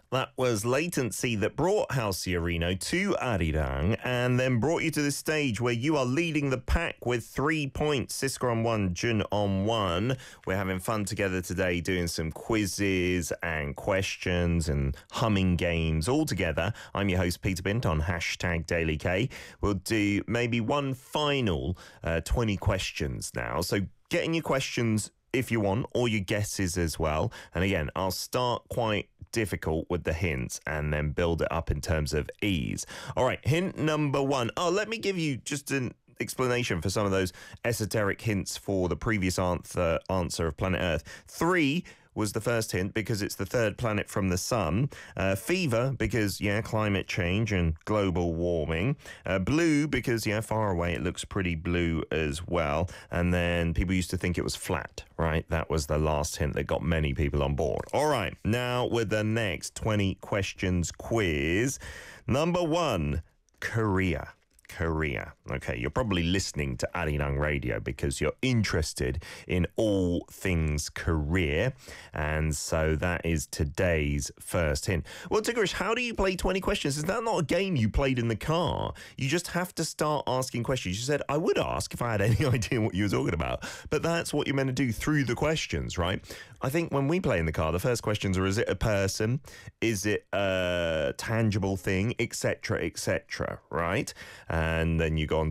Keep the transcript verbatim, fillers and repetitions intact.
That was Latency that brought Halciarino to Arirang and then brought you to the stage where you are leading the pack with three points. Siska on one, Jun on one. We're having fun together today doing some quizzes and questions and humming games all together. I'm your host, Peter Bint, on hashtag Daily K. We'll do maybe one final uh, twenty questions now. So get in your questions if you want, or your guesses as well. And again, I'll start quite difficult with the hints and then build it up in terms of ease. All right, hint number one. Oh, let me give you just an explanation for some of those esoteric hints for the previous answer, answer of Planet Earth. Three was the first hint because it's the third planet from the sun. Uh, fever because, yeah, climate change and global warming. Uh, blue because, yeah, far away it looks pretty blue as well. And then people used to think it was flat, right? That was the last hint that got many people on board. All right, now with the next twenty questions quiz. Number one, Korea. Korea. Okay, you're probably listening to Arirang Radio because you're interested in all things Korea, and so that is today's first hint. Well, Tigrish, how do you play twenty questions? Is that not a game you played in the car? You just have to start asking questions. You said, I would ask if I had any idea what you were talking about, but that's what you're meant to do through the questions, right? I think when we play in the car, the first questions are, is it a person? Is it a tangible thing? Etc, et cetera, right? And then you go on